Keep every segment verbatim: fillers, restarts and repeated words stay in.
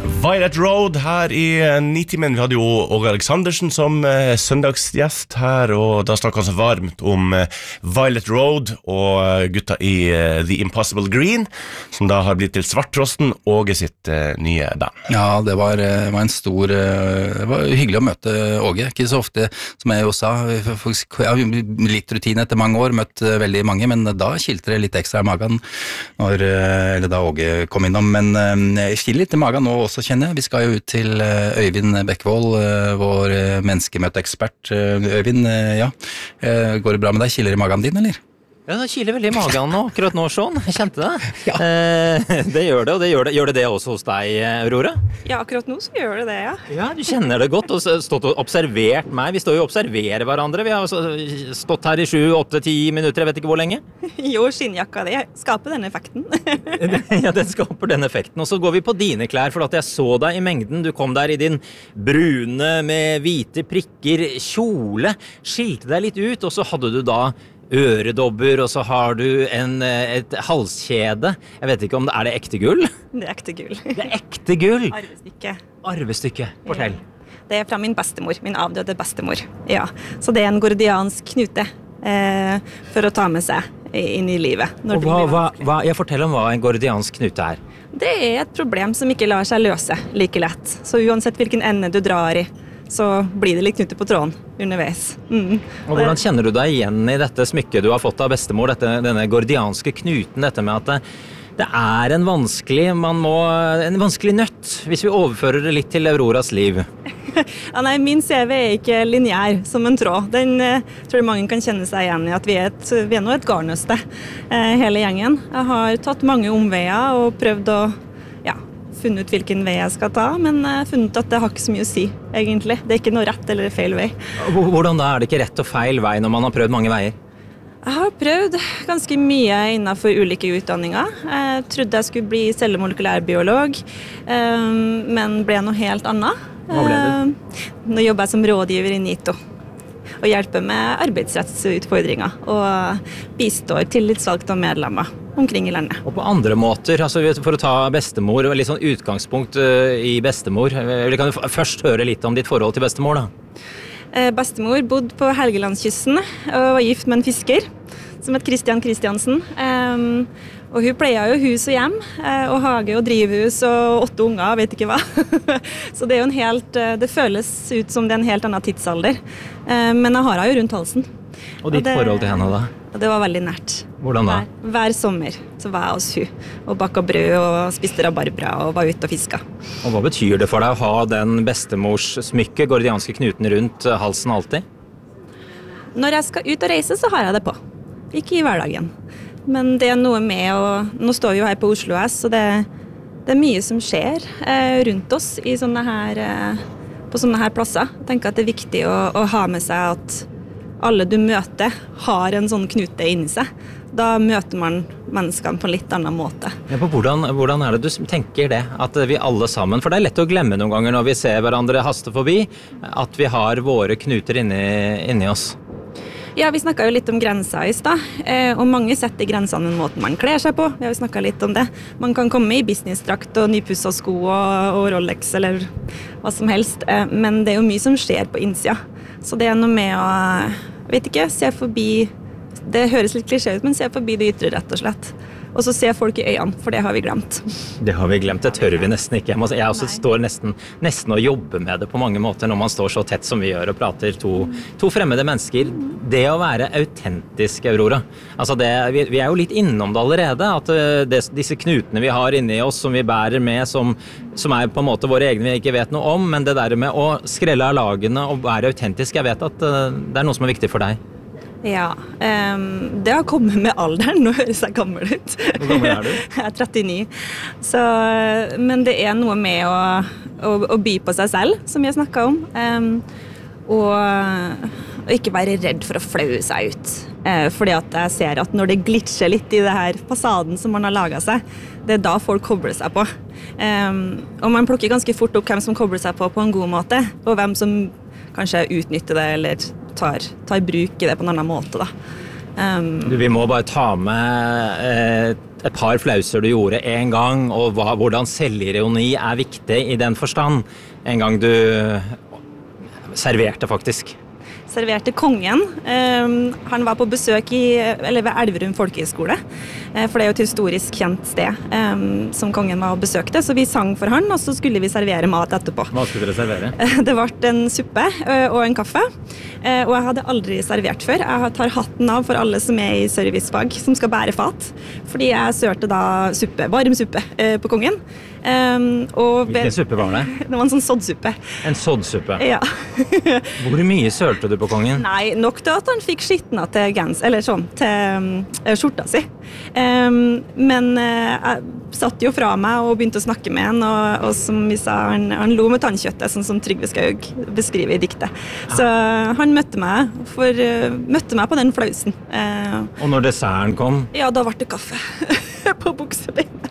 Violet Road her i Nitimen. Vi hadde jo Åge Aleksandersen som eh, søndagsgjest her, og da snakket han så varmt om eh, Violet Road og gutta i eh, The Impossible Green, som da har blitt til Svarttrosten, Åge sitt eh, nye band. Ja, det var, var en stor, det var hyggelig å møte Åge, ikke så ofte, som jeg jo sa, faktisk, jeg har litt rutine etter mange år, møtt veldig mange, men da kilte det litt ekstra i magen, når, eller da Åge kom innom, men jeg kiler litt i magen nå også, kjenner jeg. Vi skal jo ut til Øyvind Bekkevold, vår menneskemøteekspert. Øyvind, ja, går det bra med deg? Kiler i magen din, eller? Ja, det kiler veldig i magen nå, akkurat nå, sånn. Jeg kjente det. Ja. Eh, det gjør det, og det gjør det. Gjør det det også hos deg, Aurora? Ja, akkurat nå så gjør det det, ja. Ja, du kjenner det godt, og stått og observert meg. Vi står jo og observerer hverandre. Vi har stått her i sju, åtte, ti minutter, jeg vet ikke hvor lenge. Jo, skinnjakka di skaper den effekten. Ja, den skaper den effekten. Og så går vi på dine klær, for at jeg så deg i mengden. Du kom der i din brune med hvite prikker kjole, skilte deg litt ut, og så hadde du da øredobber, og så har du en, et halskjede. Jeg vet ikke om det er det ekte gull? Det er ekte gull. Det er ekte gull? Arvestykke. Arvestykke, fortell. Ja. Det er fra min bestemor, min avdøde bestemor. Ja. Så det er en gordiansk knute eh, for å ta med seg inn i livet. Når og hva, hva, hva, jeg forteller om hva en gordiansk knute er. Det er et problem som ikke lar seg løse like lett. Så uansett hvilken ende du drar i, så blir det litt knutte på tråden underveis. Mm. Og hvordan kjenner du deg igjen i dette smykket du har fått av bestemor, dette, denne gordianske knuten, dette med at det, det er en vanskelig, man må, en vanskelig nøtt, hvis vi overfører det litt til Auroras liv? Ja, nei, min C V er ikke lineær som en tråd. Den eh, tror jeg mange kan kjenne seg igjen i, at vi er, et, vi er nå et garnnøste, eh, hele gjengen. Jeg har tatt mange omveier og prøvd å funnet ut hvilken vei jeg skal ta, men jeg har funnet at det har ikke så mye å si, egentlig. Det er ikke noe rett eller feil vei. Hvordan da? Er det ikke rett og feil vei når man har prøvd mange veier? Jeg har prøvd ganske mye innenfor ulike utdanninger. Jeg trodde jeg skulle bli cellemolekylærbiolog, men ble noe helt annet. Hva ble det? Nå jobber jeg som rådgiver i NITO, og hjelper med arbeidsrettsutfordringer, og bistår tillitsvalgte og medlemmer omkring i landet. Og på andre måter, altså for å ta bestemor, litt sånn utgangspunkt i bestemor, vi kan jo først høre litt om ditt forhold til bestemor da. Bestemor bodde på Helgelandskysten og var gift med en fisker som het Christian Christiansen. Og hun pleier jo hus og hjem, og hage og drivhus og åtte unger, vet ikke hva. Så det er jo en helt, det føles ut som det er en helt annen tidsalder. Men jeg har henne jo rundt halsen. Og ditt og det, forhold til henne da? Det var veldig nært. Hvordan da? Hver, hver sommer så var jeg hos hun, og bakket brød og spiste rabarbra og var ute og fisket. Og hva betyr det for deg å ha den bestemors smykke, gordianske knuten rundt halsen alltid? Når jeg skal ut og reise så har jeg det på. Ikke i hverdagen. Men det er noe med å, nå står vi jo her på Oslo S, så det, det er mye som skjer eh, rundt oss i sånne her, eh, på sånne her plasser. Jeg tenker at det er viktig å, å ha med seg at alle du møter har en sånn knute inni seg. Da møter man menneskene på en litt annen måte. Ja, på hvordan, hvordan er det du tenker det? At vi alle sammen, for det er lett å glemme noen ganger når vi ser hverandre haste forbi, at vi har våre knuter inni, inni oss. Ja, vi snakket jo litt om grenser i sted, og mange setter grensene med måten man kler seg på. Vi har jo snakket litt om det. Man kan komme i businessdrakt og nypusset sko og, og Rolex eller hva som helst, men det er jo mye som skjer på innsida. Så det er noe med å, jeg vet ikke, se forbi, det høres litt klisjé ut, men se forbi det ytre rett og slett. Og så se folk i øynene, for det har vi glemt. Det har vi glemt, det tør vi nesten ikke. Jeg, må, jeg også står nesten, nesten og jobber med det på mange måter når man står så tett som vi gjør og prater to, to fremmede mennesker. Det å være autentisk, Aurora. Altså det, vi, vi er jo litt innom det allerede, at det, disse knutene vi har inni oss som vi bærer med, som, som er på en måte våre egne vi ikke vet noe om, men det der med å skrelle av lagene og være autentisk, jeg vet at det er noe som er viktig for deg. Ja, um, det har kommet med alderen. Nå høres jeg gammel ut. Hvor gammel er du? Jeg er trettini. Så, men det er noe med å, å, å by på seg selv, som jeg snakket om. Um, og, og ikke være redd for å flaue seg ut. Uh, fordi at jeg ser at når det glitcher litt i det her fasaden som man har laget seg, det er da folk kobler seg på. Um, og man plukker ganske fort opp hvem som kobler seg på på en god måte, og hvem som kanskje utnytter det, eller tar, tar bruk i det på en annen måte da. Um, du, vi må bare ta med eh, et par flauser du gjorde en gang, og hva, hvordan selvironi er viktig i den forstand. En gang du serverte faktisk. Serverte kongen. Um, han var på besøk i, eller ved Elverum folkehøgskole, uh, for det er jo et historisk kjent sted um, som kongen var og besøkte, så vi sang for han, og så skulle vi servere mat etterpå. Hva skulle dere servere? Det ble en suppe uh, og en kaffe, uh, og jeg hadde aldri servert før. Jeg tar hatten av for alle som er i servicefag, som skal bære fat, fordi jeg sørte da suppe, varm suppe uh, på kongen. Um, og Hvilken suppe var det? Det var en sånn soddsuppe. En soddsuppe? Ja. Hvor mye sølte du på kongen? Nei, nok til at han fikk skittna til gens, eller sånn, til um, skjorta si. Um, men uh, jeg satt jo fra meg og begynte å snakke med han, og, og som vi sa, han, han lo med tannkjøttet, sånn som Trygve Skaug beskriver i diktet. Så uh, han møtte meg, for, uh, møtte meg på den flausen. Uh, og når desserten kom? Ja, da ble det kaffe på buksebeinet.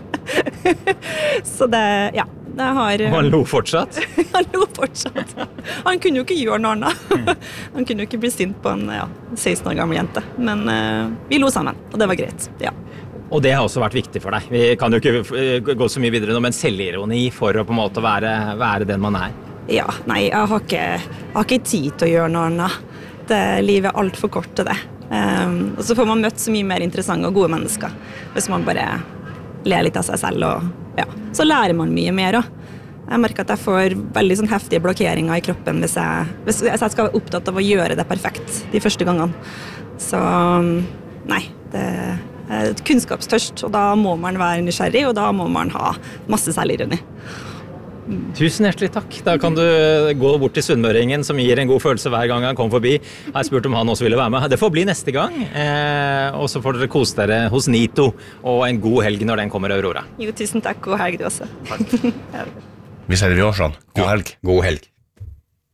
Så det, ja, det har... Og han lo fortsatt? Han lo fortsatt. Han kunne jo ikke gjøre noe annet. Han kunne jo ikke bli sint på en ja, seksten år gammel jente. Men uh, vi lo sammen, og det var greit, ja. Og det har også vært viktig for deg. Vi kan jo ikke gå så mye videre nå, men selvironi for å på en måte være, være den man er. Ja, nei, jeg har ikke, jeg har ikke tid til å gjøre noe annet. Det, livet er alt for kort til det. Um, og så får man møtt så mye mer interessante og gode mennesker, hvis man bare... ler litt av seg selv, og ja, så lærer man mye mer også. Jeg merker at jeg får veldig sånn heftige blokkeringer i kroppen hvis jeg, hvis jeg skal være opptatt av å gjøre det perfekt de første gangene. Så nei, det er kunnskapstørst, og da må man være nysgjerrig, og da må man ha masse selvironi. Tusen hjertelig takk. Da kan du gå bort til sunnmøringen, som gir en god følelse hver gang han kommer forbi. Jeg har spurt om han også ville være med. Det får bli neste gang. Eh, og så får dere kose dere hos Nito, og en god helg når den kommer, Aurora. Jo, tusen takk. God helg du også. Vi sier det vi også, God helg. God helg.